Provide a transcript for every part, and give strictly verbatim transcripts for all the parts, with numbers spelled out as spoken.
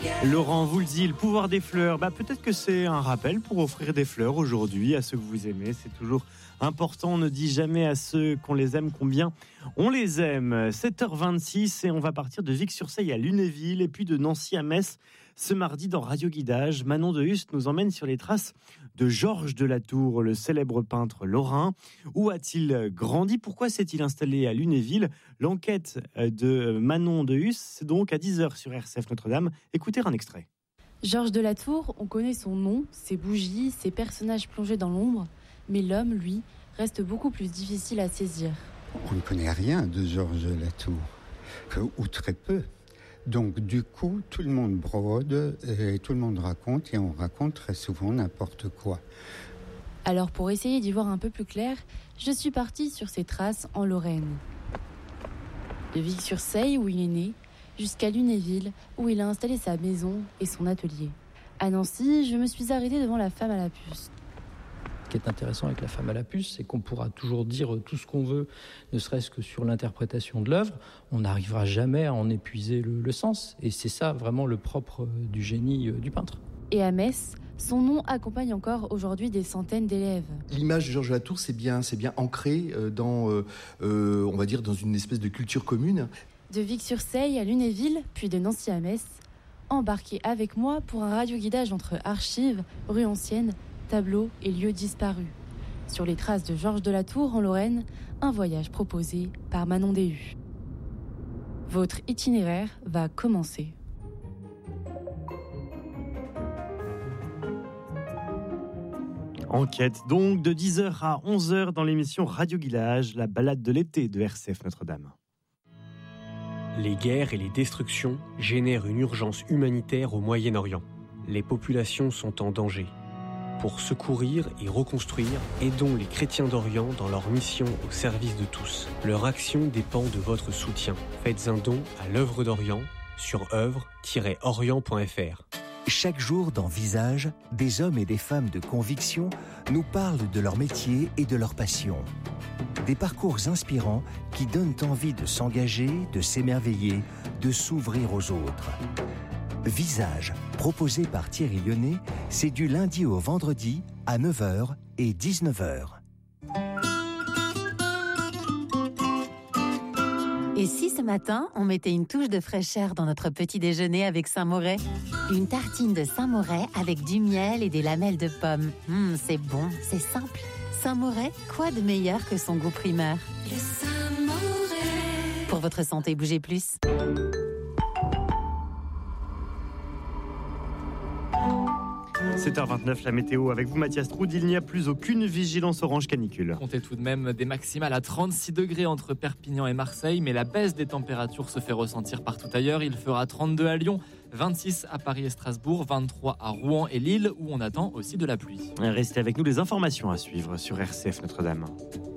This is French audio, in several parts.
Laurent vous le dit, le pouvoir des fleurs, bah peut-être que c'est un rappel pour offrir des fleurs aujourd'hui à ceux que vous aimez. C'est toujours important, on ne dit jamais à ceux qu'on les aime combien on les aime. sept heures vingt-six et on va partir de Vic-sur-Seille à Lunéville et puis de Nancy à Metz. Ce mardi dans Radio Guidage, Manon de Hust nous emmène sur les traces de Georges de la Tour, le célèbre peintre lorrain. Où a-t-il grandi ? Pourquoi s'est-il installé à Lunéville ? L'enquête de Manon de Hust, c'est donc à dix heures sur R C F Notre-Dame. Écoutez un extrait. Georges de la Tour, on connaît son nom, ses bougies, ses personnages plongés dans l'ombre. Mais l'homme, lui, reste beaucoup plus difficile à saisir. On ne connaît rien de Georges de la Tour, que, ou très peu. Donc du coup, tout le monde brode et tout le monde raconte, et on raconte très souvent n'importe quoi. Alors pour essayer d'y voir un peu plus clair, je suis partie sur ses traces en Lorraine. De Vic-sur-Seille, où il est né, jusqu'à Lunéville, où il a installé sa maison et son atelier. À Nancy, je me suis arrêtée devant la femme à la puce. Ce qui est intéressant avec la femme à la puce, c'est qu'on pourra toujours dire tout ce qu'on veut, ne serait-ce que sur l'interprétation de l'œuvre. On n'arrivera jamais à en épuiser le, le sens. Et c'est ça vraiment le propre du génie du peintre. Et à Metz, son nom accompagne encore aujourd'hui des centaines d'élèves. L'image de Georges de la Tour, c'est bien, c'est bien ancré dans, euh, euh, on va dire, dans une espèce de culture commune. De Vic-sur-Seille à Lunéville, puis de Nancy à Metz, embarquez avec moi pour un radioguidage entre archives, rues anciennes, tableaux et lieux disparus. Sur les traces de Georges de la Tour en Lorraine, un voyage proposé par Manon Déhu. Votre itinéraire va commencer. Enquête donc de dix heures à onze heures dans l'émission Radio Guidage, la balade de l'été de R C F Notre-Dame. Les guerres et les destructions génèrent une urgence humanitaire au Moyen-Orient. Les populations sont en danger. Pour secourir et reconstruire, aidons les chrétiens d'Orient dans leur mission au service de tous. Leur action dépend de votre soutien. Faites un don à l'œuvre d'Orient sur œuvre tiret orient point f r. Chaque jour dans Visage, des hommes et des femmes de conviction nous parlent de leur métier et de leur passion. Des parcours inspirants qui donnent envie de s'engager, de s'émerveiller, de s'ouvrir aux autres. Visage, proposé par Thierry Lyonnais, c'est du lundi au vendredi à neuf heures et dix-neuf heures. Et si ce matin, on mettait une touche de fraîcheur dans notre petit déjeuner avec Saint-Moret ? Une tartine de Saint-Moret avec du miel et des lamelles de pommes. Mmh, c'est bon, c'est simple. Saint-Moret, quoi de meilleur que son goût primeur ? Le Saint-Moret. Pour votre santé, bougez plus. sept heures vingt-neuf, la météo avec vous Mathias Troud. Il n'y a plus aucune vigilance orange canicule. Comptez tout de même des maximales à trente-six degrés entre Perpignan et Marseille, mais la baisse des températures se fait ressentir partout ailleurs. Il fera trente-deux à Lyon, vingt-six à Paris et Strasbourg, vingt-trois à Rouen et Lille, où on attend aussi de la pluie. Restez avec nous, les informations à suivre sur R C F Notre-Dame.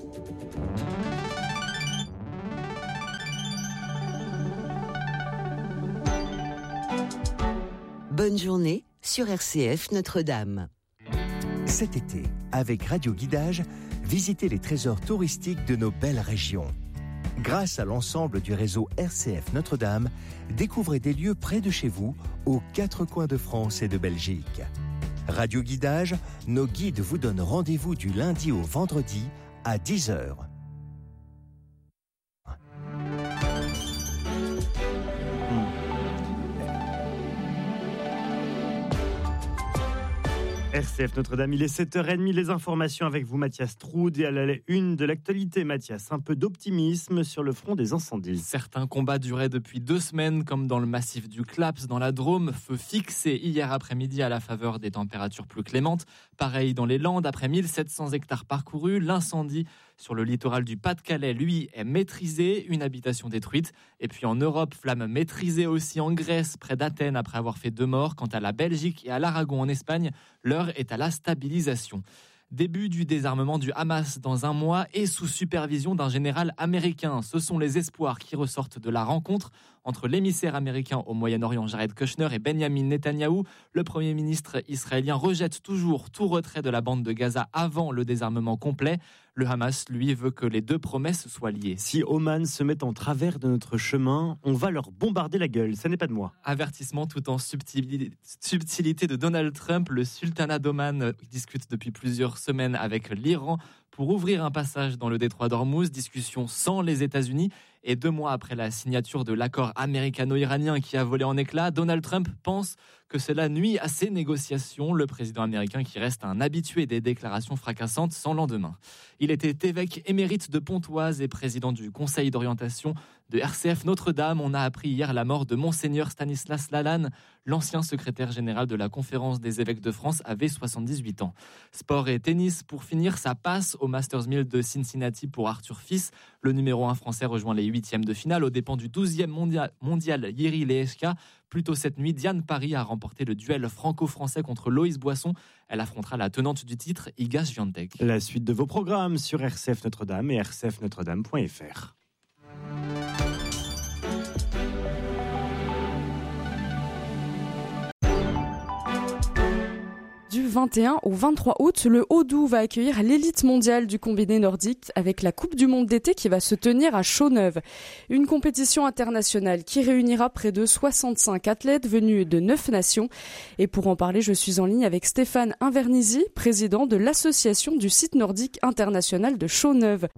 Bonne journée sur R C F Notre-Dame. Cet été, avec Radio Guidage, visitez les trésors touristiques de nos belles régions. Grâce à l'ensemble du réseau R C F Notre-Dame, découvrez des lieux près de chez vous, aux quatre coins de France et de Belgique. Radio Guidage, nos guides vous donnent rendez-vous du lundi au vendredi à dix heures. R C F Notre-Dame, il est sept heures trente, les informations avec vous Mathias Troud et à la une de l'actualité. Mathias, un peu d'optimisme sur le front des incendies. Certains combats duraient depuis deux semaines, comme dans le massif du Claps, dans la Drôme, feu fixé hier après-midi à la faveur des températures plus clémentes. Pareil dans les Landes, après mille sept cents hectares parcourus, l'incendie sur le littoral du Pas-de-Calais, lui, est maîtrisé, une habitation détruite. Et puis en Europe, flamme maîtrisée aussi en Grèce, près d'Athènes, après avoir fait deux morts. Quant à la Belgique et à l'Aragon en Espagne, l'heure est à la stabilisation. Début du désarmement du Hamas dans un mois et sous supervision d'un général américain. Ce sont les espoirs qui ressortent de la rencontre entre l'émissaire américain au Moyen-Orient Jared Kushner et Benjamin Netanyahou. Le Premier ministre israélien rejette toujours tout retrait de la bande de Gaza avant le désarmement complet. Le Hamas, lui, veut que les deux promesses soient liées. Si Oman se met en travers de notre chemin, on va leur bombarder la gueule, ça n'est pas de moi. Avertissement tout en subtilité, subtilité de Donald Trump. Le sultanat d'Oman discute depuis plusieurs semaines avec l'Iran pour ouvrir un passage dans le détroit d'Ormuz. Discussion sans les États-Unis. Et deux mois après la signature de l'accord américano-iranien qui a volé en éclats, Donald Trump pense que cela nuit à ses négociations. Le président américain qui reste un habitué des déclarations fracassantes sans lendemain. Il était évêque émérite de Pontoise et président du conseil d'orientation de R C F Notre-Dame. On a appris hier la mort de Monseigneur Stanislas Lalanne. L'ancien secrétaire général de la Conférence des évêques de France avait soixante-dix-huit ans. Sport et tennis, pour finir, ça passe au Masters mille de Cincinnati pour Arthur Fils. Le numéro un français rejoint les huitièmes de finale aux dépens du douzième mondial, mondial Jiří Lehečka. Plus tôt cette nuit, Diane Parry a remporté le duel franco-français contre Loïs Boisson. Elle affrontera la tenante du titre, Iga Swiatek. La suite de vos programmes sur R C F Notre-Dame et r c f notre dame point f r. Du vingt et un au vingt-trois août, le Haut-Doubs va accueillir l'élite mondiale du combiné nordique avec la Coupe du Monde d'été qui va se tenir à Chaux-Neuve. Une compétition internationale qui réunira près de soixante-cinq athlètes venus de neuf nations. Et pour en parler, je suis en ligne avec Stéphane Invernizzi, président de l'association du site nordique international de Chaux-Neuve.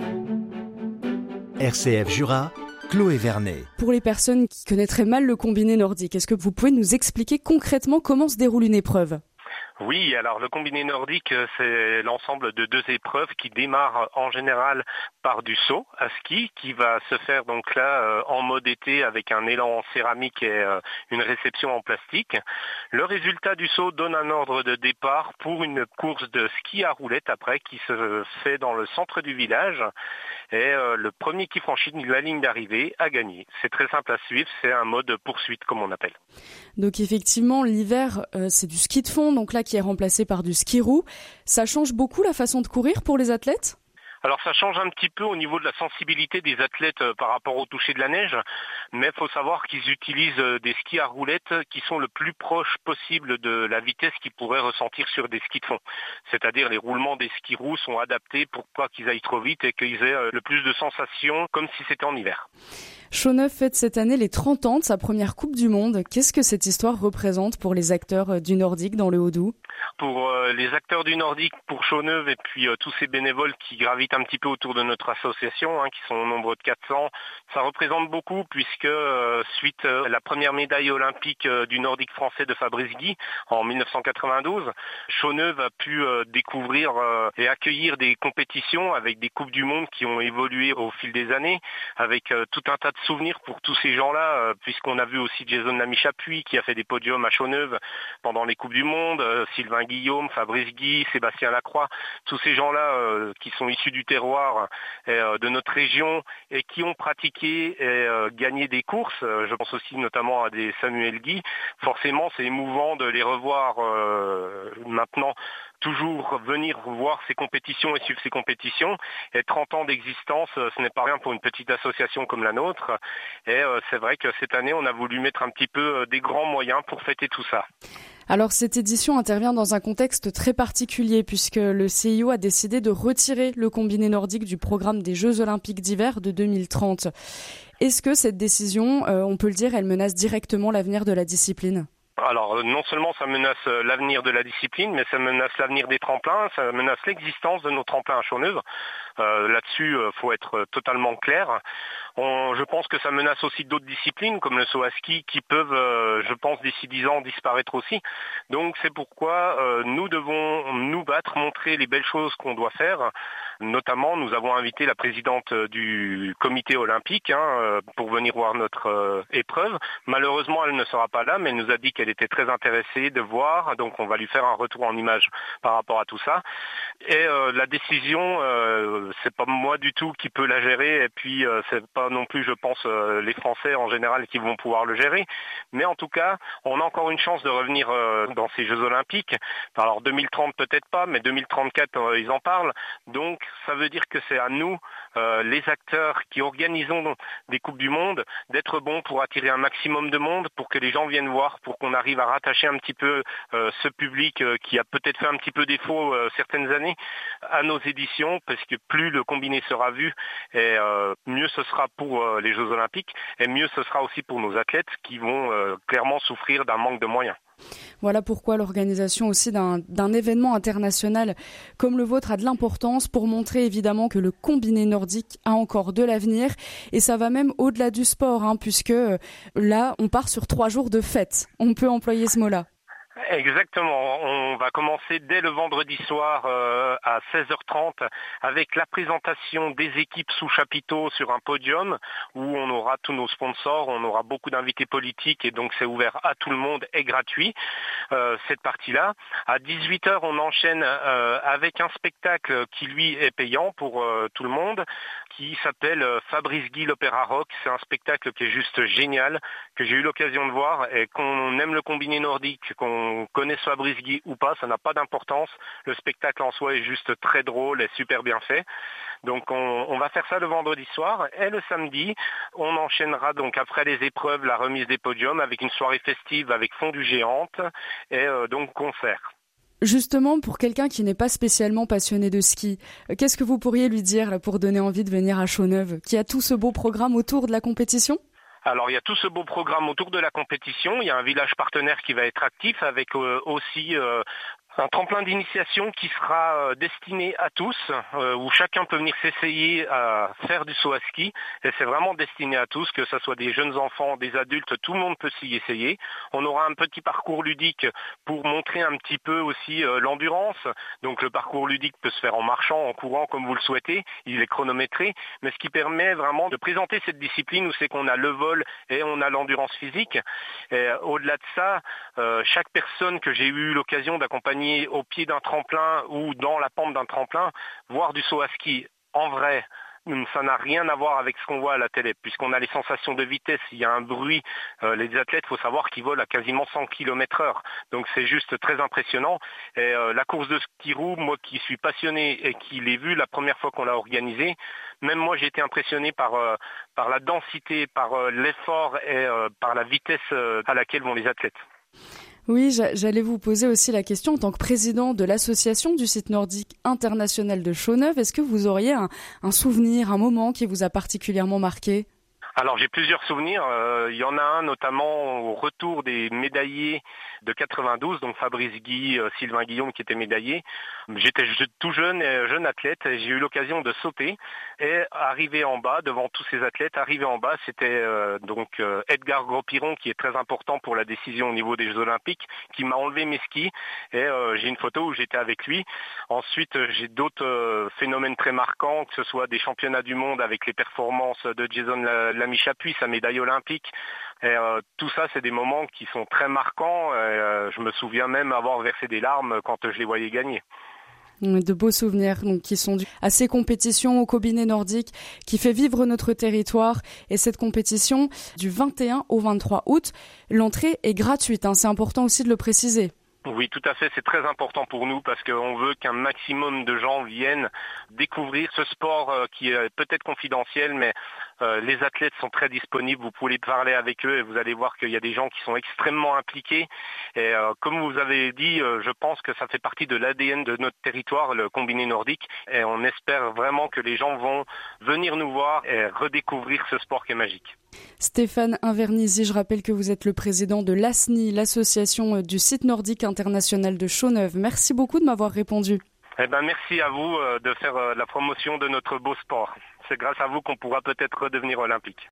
R C F Jura, Chloé Vernet. Pour les personnes qui connaîtraient mal le combiné nordique, est-ce que vous pouvez nous expliquer concrètement comment se déroule une épreuve ? Oui, alors le combiné nordique, c'est l'ensemble de deux épreuves qui démarrent en général par du saut à ski, qui va se faire donc là euh, en mode été avec un élan en céramique et euh, une réception en plastique. Le résultat du saut donne un ordre de départ pour une course de ski à roulettes après qui se fait dans le centre du village. Et euh, le premier qui franchit la ligne d'arrivée a gagné. C'est très simple à suivre, c'est un mode poursuite comme on appelle. Donc effectivement, l'hiver, euh, c'est du ski de fond, donc là qui est remplacé par du ski roue. Ça change beaucoup la façon de courir pour les athlètes ? Alors ça change un petit peu au niveau de la sensibilité des athlètes euh, par rapport au toucher de la neige, mais il faut savoir qu'ils utilisent euh, des skis à roulettes qui sont le plus proche possible de la vitesse qu'ils pourraient ressentir sur des skis de fond. C'est-à-dire les roulements des skis roux sont adaptés pour pas qu'ils aillent trop vite et qu'ils aient euh, le plus de sensations comme si c'était en hiver. Chaux-Neuve fête cette année les trente ans de sa première Coupe du Monde. Qu'est-ce que cette histoire représente pour les acteurs du Nordique dans le Haut-Doubs ? Pour euh, les acteurs du Nordique, pour Chaux-Neuve et puis euh, tous ces bénévoles qui gravitent un petit peu autour de notre association, hein, qui sont au nombre de quatre cents, ça représente beaucoup puisque euh, suite à la première médaille olympique euh, du Nordique français de Fabrice Guy en dix-neuf cent quatre-vingt-douze, Chaux-Neuve a pu euh, découvrir euh, et accueillir des compétitions avec des Coupes du Monde qui ont évolué au fil des années, avec euh, tout un tas de souvenirs pour tous ces gens-là, euh, puisqu'on a vu aussi Jason Lamy-Chapuis qui a fait des podiums à Chaux-Neuve pendant les Coupes du Monde, euh, Sylvain Guillaume, Fabrice Guy, Sébastien Lacroix, tous ces gens-là euh, qui sont issus du terroir et, euh, de notre région et qui ont pratiqué et euh, gagné des courses, euh, je pense aussi notamment à des Samuel Guy, forcément c'est émouvant de les revoir euh, maintenant, toujours venir voir ces compétitions et suivre ces compétitions. Et trente ans d'existence, ce n'est pas rien pour une petite association comme la nôtre. Et euh, c'est vrai que cette année, on a voulu mettre un petit peu des grands moyens pour fêter tout ça. Alors cette édition intervient dans un contexte très particulier puisque le C I O a décidé de retirer le combiné nordique du programme des Jeux Olympiques d'hiver de deux mille trente. Est-ce que cette décision, euh, on peut le dire, elle menace directement l'avenir de la discipline ? Alors non seulement ça menace l'avenir de la discipline, mais ça menace l'avenir des tremplins, ça menace l'existence de nos tremplins à Chaux-Neuve. Euh, là-dessus, il faut être totalement clair. On, je pense que ça menace aussi d'autres disciplines, comme le saut à ski, qui peuvent, euh, je pense, d'ici dix ans, disparaître aussi. Donc c'est pourquoi euh, nous devons nous battre, montrer les belles choses qu'on doit faire. Notamment, nous avons invité la présidente du comité olympique hein, pour venir voir notre euh, épreuve. Malheureusement, elle ne sera pas là, mais elle nous a dit qu'elle était très intéressée de voir. Donc on va lui faire un retour en image par rapport à tout ça. Et euh, la décision, euh, c'est pas moi du tout qui peut la gérer. Et puis euh, c'est pas non plus, je pense, euh, les Français en général qui vont pouvoir le gérer. Mais en tout cas, on a encore une chance de revenir euh, dans ces Jeux Olympiques. Alors deux mille trente peut-être pas, mais deux mille trente-quatre, euh, ils en parlent. Donc ça veut dire que c'est à nous, euh, les acteurs qui organisons des Coupes du Monde, d'être bons pour attirer un maximum de monde, pour que les gens viennent voir, pour qu'on arrive à rattacher un petit peu euh, ce public euh, qui a peut-être fait un petit peu défaut euh, certaines années à nos éditions, parce que plus le combiné sera vu, et euh, mieux ce sera pour euh, les Jeux Olympiques, et mieux ce sera aussi pour nos athlètes qui vont euh, clairement souffrir d'un manque de moyens. Voilà pourquoi l'organisation aussi d'un, d'un événement international comme le vôtre a de l'importance pour montrer évidemment que le combiné nordique a encore de l'avenir. Et ça va même au-delà du sport, hein, puisque là, on part sur trois jours de fête. On peut employer ce mot-là. Exactement, on va commencer dès le vendredi soir euh, à seize heures trente avec la présentation des équipes sous chapiteau sur un podium où on aura tous nos sponsors, on aura beaucoup d'invités politiques et donc c'est ouvert à tout le monde et gratuit euh, cette partie-là. À dix-huit heures on enchaîne euh, avec un spectacle qui lui est payant pour euh, tout le monde qui s'appelle euh, Fabrice Guy l'Opéra Rock. C'est un spectacle qui est juste génial, que j'ai eu l'occasion de voir et qu'on aime le combiné nordique, qu'on On connaît Fabrice Guy ou pas, ça n'a pas d'importance. Le spectacle en soi est juste très drôle et super bien fait. Donc on, on va faire ça le vendredi soir et le samedi, on enchaînera donc après les épreuves la remise des podiums avec une soirée festive avec fondue géante et euh, donc concert. Justement, pour quelqu'un qui n'est pas spécialement passionné de ski, qu'est-ce que vous pourriez lui dire là, pour donner envie de venir à Chaux-Neuve, qui a tout ce beau programme autour de la compétition ? Alors il y a tout ce beau programme autour de la compétition, il y a un village partenaire qui va être actif avec euh, aussi euh, un tremplin d'initiation qui sera euh, destiné à tous, euh, où chacun peut venir s'essayer à faire du saut à ski et c'est vraiment destiné à tous, que ce soit des jeunes enfants, des adultes, tout le monde peut s'y essayer. On aura un petit parcours ludique pour montrer un petit peu aussi euh, l'endurance, donc le parcours ludique peut se faire en marchant, en courant comme vous le souhaitez, il est chronométré, mais ce qui permet vraiment de présenter cette discipline où c'est qu'on a le vol et on a l'endurance physique. Et au-delà de ça, euh, chaque personne que j'ai eu l'occasion d'accompagner au pied d'un tremplin ou dans la pente d'un tremplin, voir du saut à ski en vrai, ça n'a rien à voir avec ce qu'on voit à la télé, puisqu'on a les sensations de vitesse, il y a un bruit, euh, les athlètes, il faut savoir qu'ils volent à quasiment cent kilomètres heure, donc c'est juste très impressionnant. Et euh, la course de ski roue, moi qui suis passionné et qui l'ai vu la première fois qu'on l'a organisée, même moi j'ai été impressionné par, euh, par la densité, par euh, l'effort et euh, par la vitesse euh, à laquelle vont les athlètes. Oui, j'allais vous poser aussi la question en tant que président de l'association du site nordique international de Chaux-Neuve, est-ce que vous auriez un, un souvenir, un moment qui vous a particulièrement marqué ? Alors j'ai plusieurs souvenirs, euh, il y en a un notamment au retour des médaillés de quatre-vingt-douze, donc Fabrice Guy, euh, Sylvain Guillaume qui étaient médaillés. J'étais je, tout jeune, euh, jeune athlète, et j'ai eu l'occasion de sauter et arriver en bas, devant tous ces athlètes, arriver en bas, c'était euh, donc euh, Edgar Gros-Piron qui est très important pour la décision au niveau des Jeux Olympiques, qui m'a enlevé mes skis et euh, j'ai une photo où j'étais avec lui. Ensuite j'ai d'autres euh, phénomènes très marquants, que ce soit des championnats du monde avec les performances de Jason Lamy Chapuis, sa médaille olympique. Et, euh, tout ça, c'est des moments qui sont très marquants. Et, euh, je me souviens même avoir versé des larmes quand je les voyais gagner. De beaux souvenirs donc, qui sont dus à ces compétitions au combiné nordique qui fait vivre notre territoire. Et cette compétition du vingt et un au vingt-trois août, l'entrée est gratuite. Hein, c'est important aussi de le préciser. Oui, tout à fait, c'est très important pour nous parce qu'on veut qu'un maximum de gens viennent découvrir ce sport euh, qui est peut-être confidentiel, mais euh, les athlètes sont très disponibles, vous pouvez parler avec eux et vous allez voir qu'il y a des gens qui sont extrêmement impliqués. Et euh, comme vous avez dit, euh, je pense que ça fait partie de l'A D N de notre territoire, le combiné nordique, et on espère vraiment que les gens vont venir nous voir et redécouvrir ce sport qui est magique. Stéphane Invernizzi, je rappelle que vous êtes le président de l'A S N I, l'association du site nordique international de Chaux-Neuve. Merci beaucoup de m'avoir répondu. Eh ben, merci à vous de faire la promotion de notre beau sport. C'est grâce à vous qu'on pourra peut-être redevenir olympique.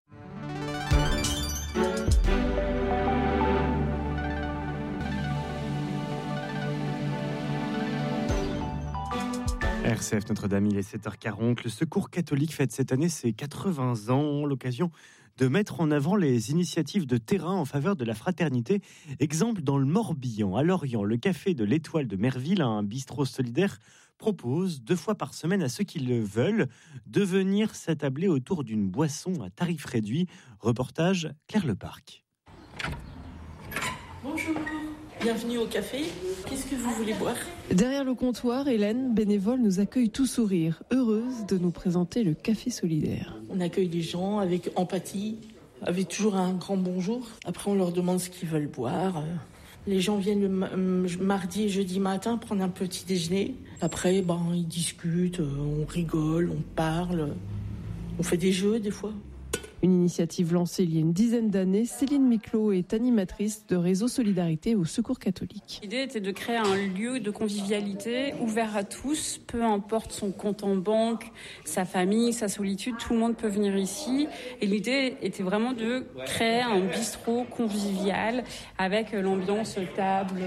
R C F Notre-Dame, il est sept heures quarante. Le Secours catholique fête cette année ses quatre-vingts ans, l'occasion de mettre en avant les initiatives de terrain en faveur de la fraternité. Exemple dans le Morbihan, à Lorient, le café de l'Étoile de Merville, un bistrot solidaire, propose deux fois par semaine à ceux qui le veulent de venir s'attabler autour d'une boisson à tarif réduit. Reportage Claire Leparc. Bonjour. Bienvenue au café. Qu'est-ce que vous voulez boire ? Derrière le comptoir, Hélène, bénévole, nous accueille tout sourire, heureuse de nous présenter le café solidaire. On accueille les gens avec empathie, avec toujours un grand bonjour. Après, on leur demande ce qu'ils veulent boire. Les gens viennent le mardi et jeudi matin prendre un petit déjeuner. Après, ben, ils discutent, on rigole, on parle, on fait des jeux des fois. Une initiative lancée il y a une dizaine d'années, Céline Miclot est animatrice de Réseau Solidarité au Secours catholique. L'idée était de créer un lieu de convivialité ouvert à tous, peu importe son compte en banque, sa famille, sa solitude, tout le monde peut venir ici. Et l'idée était vraiment de créer un bistrot convivial avec l'ambiance table,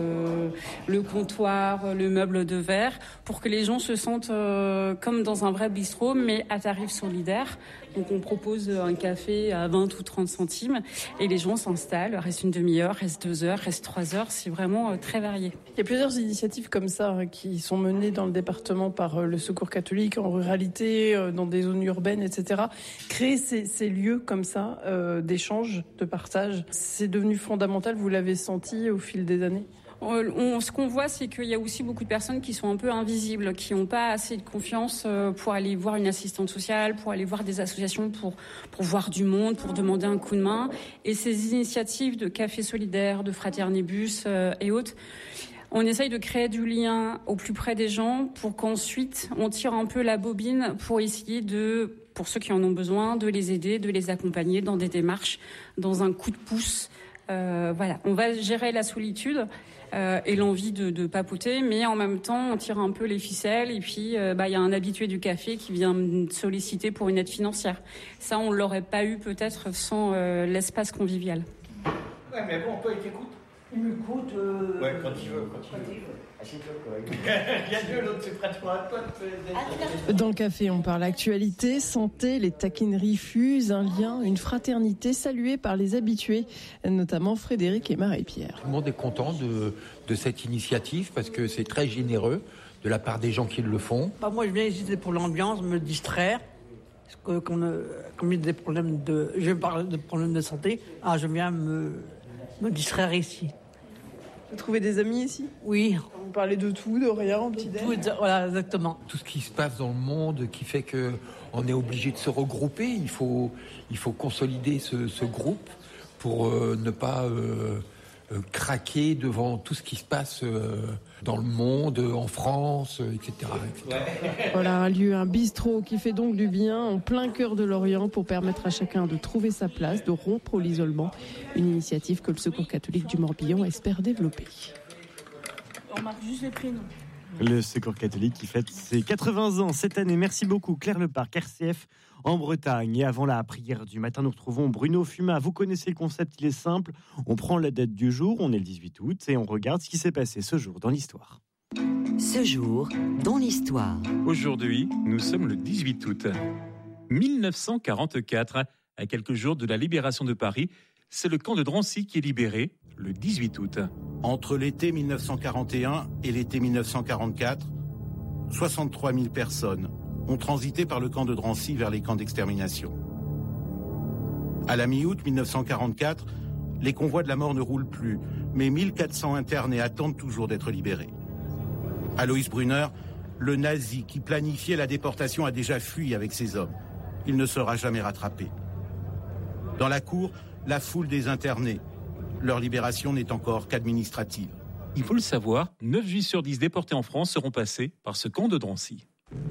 le comptoir, le meuble de verre, pour que les gens se sentent comme dans un vrai bistrot, mais à tarif solidaire. Donc on propose un café à vingt ou trente centimes et les gens s'installent, restent une demi-heure, restent deux heures, restent trois heures, c'est vraiment très varié. Il y a plusieurs initiatives comme ça hein, qui sont menées dans le département par le Secours catholique, en ruralité, dans des zones urbaines, et cetera. Créer ces, ces lieux comme ça, euh, d'échange, de partage, c'est devenu fondamental, vous l'avez senti au fil des années ? On, ce qu'on voit, c'est qu'il y a aussi beaucoup de personnes qui sont un peu invisibles, qui n'ont pas assez de confiance pour aller voir une assistante sociale, pour aller voir des associations, pour, pour voir du monde, pour demander un coup de main. Et ces initiatives de café solidaire, de fraternibus euh, et autres, on essaye de créer du lien au plus près des gens pour qu'ensuite on tire un peu la bobine pour essayer de, pour ceux qui en ont besoin, de les aider, de les accompagner dans des démarches, dans un coup de pouce. Euh, voilà, on va gérer la solitude. Euh, et l'envie de, de papoter, mais en même temps on tire un peu les ficelles et puis euh, bah, y a un habitué du café qui vient me solliciter pour une aide financière. Ça on l'aurait pas eu peut-être sans euh, l'espace convivial. Ouais mais bon, toi il t'écoute. Il m'écoute. Euh... Ouais, quand il veut, quand il veut. Il y a deux, l'autre c'est pratiquement à toi. Dans le café, on parle actualité, santé, les taquineries fusent, un lien, une fraternité saluée par les habitués, notamment Frédéric et Marie-Pierre. Tout le monde est content de, de cette initiative parce que c'est très généreux de la part des gens qui le font. Bah moi je viens ici pour l'ambiance, me distraire. Parce que comme, comme il y a des problèmes de, je parle de problèmes de santé, ah, je viens me, me distraire ici. Vous trouvez des amis ici ? Oui. Vous parlez de tout, de rien, petit déj. Voilà, exactement. Tout ce qui se passe dans le monde qui fait qu'on est obligé de se regrouper. Il faut, il faut consolider ce, ce groupe pour euh, ne pas euh, euh, craquer devant tout ce qui se passe euh, dans le monde, en France, et cetera, et cetera. Voilà un lieu, un bistrot qui fait donc du bien en plein cœur de Lorient pour permettre à chacun de trouver sa place, de rompre l'isolement. Une initiative que le Secours catholique du Morbihan espère développer. On marque juste les prénoms. Le Secours catholique qui fête ses quatre-vingts ans cette année. Merci beaucoup Claire Leparc, R C F en Bretagne. Et avant la prière du matin, nous retrouvons Bruno Fuma. Vous connaissez le concept, il est simple. On prend la date du jour, on est le dix-huit août, et on regarde ce qui s'est passé ce jour dans l'histoire. Ce jour dans l'histoire. Aujourd'hui, nous sommes le dix-huit août. mille neuf cent quarante-quatre, à quelques jours de la libération de Paris, c'est le camp de Drancy qui est libéré le dix-huit août. Entre l'été mille neuf cent quarante et un et l'été mille neuf cent quarante-quatre, soixante-trois mille personnes ont transité par le camp de Drancy vers les camps d'extermination. À la mi-août mille neuf cent quarante-quatre, les convois de la mort ne roulent plus, mais mille quatre cents internés attendent toujours d'être libérés. Alois Brunner, le nazi qui planifiait la déportation, a déjà fui avec ses hommes. Il ne sera jamais rattrapé. Dans la cour, la foule des internés. Leur libération n'est encore qu'administrative. Il faut le savoir, neuf juifs sur dix déportés en France seront passés par ce camp de Drancy.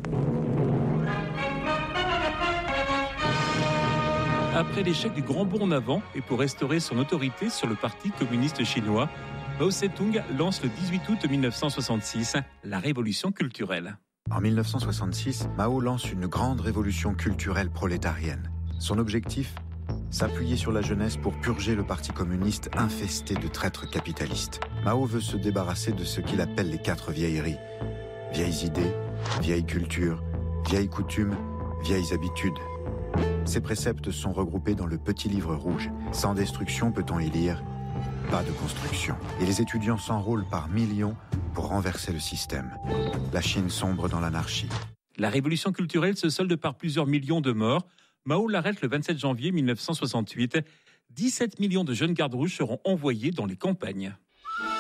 Après l'échec du Grand Bond en avant et pour restaurer son autorité sur le Parti communiste chinois, Mao Tse-tung lance le dix-huit août mille neuf cent soixante-six la révolution culturelle. En mille neuf cent soixante-six, Mao lance une grande révolution culturelle prolétarienne. Son objectif ? S'appuyer sur la jeunesse pour purger le Parti communiste infesté de traîtres capitalistes. Mao veut se débarrasser de ce qu'il appelle les quatre vieilleries. Vieilles idées, vieilles cultures, vieilles coutumes, vieilles habitudes. Ces préceptes sont regroupés dans le petit livre rouge. Sans destruction, peut-on y lire, pas de construction. Et les étudiants s'enrôlent par millions pour renverser le système. La Chine sombre dans l'anarchie. La révolution culturelle se solde par plusieurs millions de morts. Mao l'arrête le vingt-sept janvier mille neuf cent soixante-huit. dix-sept millions de jeunes gardes rouges seront envoyés dans les campagnes.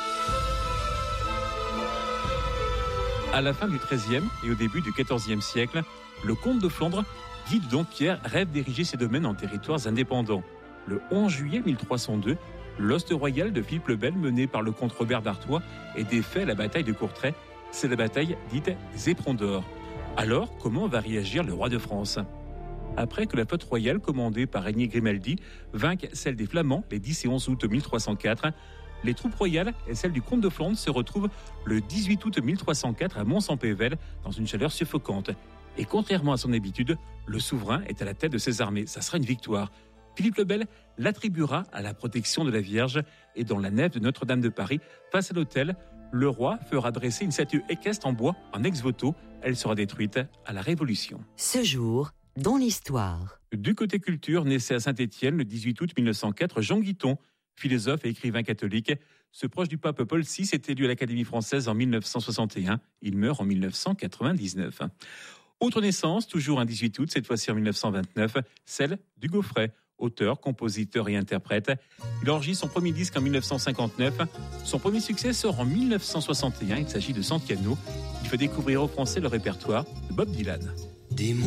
À la fin du treizième et au début du quatorzième siècle, le comte de Flandre, Guy de Dompierre, rêve d'ériger ses domaines en territoires indépendants. Le onze juillet mille trois cent deux, l'hoste royal de Philippe le Bel, mené par le comte Robert d'Artois, est défait à la bataille de Courtrai. C'est la bataille dite des Éperons d'Or. Alors, comment va réagir le roi de France ? Après que la flotte royale commandée par Régnier Grimaldi vainque celle des Flamands les dix et onze août mille trois cent quatre, les troupes royales et celles du comte de Flandre se retrouvent le dix-huit août mille trois cent quatre à Mons-en-Pévèle dans une chaleur suffocante. Et contrairement à son habitude, le souverain est à la tête de ses armées. Ça sera une victoire. Philippe le Bel l'attribuera à la protection de la Vierge et dans la nef de Notre-Dame de Paris, face à l'autel, le roi fera dresser une statue équestre en bois en ex-voto. Elle sera détruite à la Révolution. Ce jour, dans l'histoire. Du côté culture, naissait à Saint-Étienne le dix-huit août mille neuf cent quatre Jean Guiton, philosophe et écrivain catholique. Ce proche du pape Paul six est élu à l'Académie française en mille neuf cent soixante et un. Il meurt en mille neuf cent quatre-vingt-dix-neuf. Autre naissance, toujours un dix-huit août, cette fois-ci en mille neuf cent vingt-neuf, celle d'Hugo Frey, auteur, compositeur et interprète. Il enregistre son premier disque en mille neuf cent cinquante-neuf. Son premier succès sort en mille neuf cent soixante et un. Il s'agit de Santiano. Il fait découvrir aux Français le répertoire de Bob Dylan. Dis-moi